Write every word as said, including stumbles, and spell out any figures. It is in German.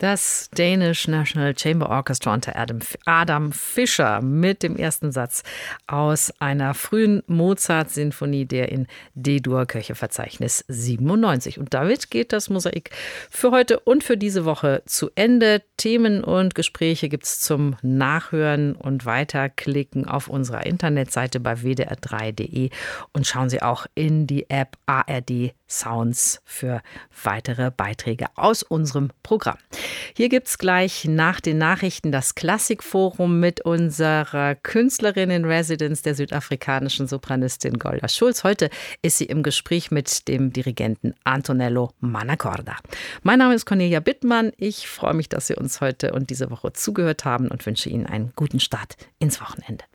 Das Danish National Chamber Orchestra unter Adam, Adam Fischer mit dem ersten Satz aus einer frühen Mozart-Sinfonie, der in D-Dur Köcheverzeichnis siebenundneunzig. Und damit geht das Mosaik für heute und für diese Woche zu Ende. Themen und Gespräche gibt es zum Nachhören und Weiterklicken auf unserer Internetseite bei w d r drei punkt d e und schauen Sie auch in die App A R D Sounds für weitere Beiträge aus unserem Programm. Hier gibt es gleich nach den Nachrichten das Klassikforum mit unserer Künstlerin in Residence, der südafrikanischen Sopranistin Golda Schulz. Heute ist sie im Gespräch mit dem Dirigenten Antonello Manacorda. Mein Name ist Cornelia Bittmann. Ich freue mich, dass Sie uns heute und diese Woche zugehört haben und wünsche Ihnen einen guten Start ins Wochenende.